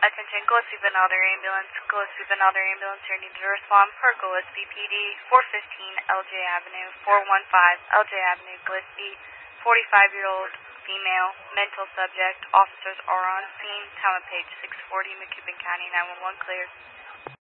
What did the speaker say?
Attention, Gillespie Benalder Ambulance. Gillespie Benalder Ambulance here needs to respond per Gillespie PD, 415 LJ Avenue, 415 LJ Avenue, Gillespie. 45-year-old female, mental subject. Officers are on scene. Time of page 640, McCubbin County 911 cleared.